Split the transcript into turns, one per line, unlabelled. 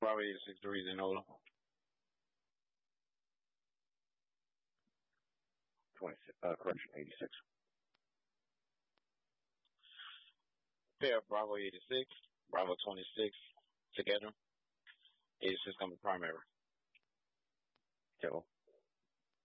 Bravo 86 degrees in Ola.
26, correction, 86.
Pair Bravo 86, Bravo 26 together. 86 coming primary.
Kilo.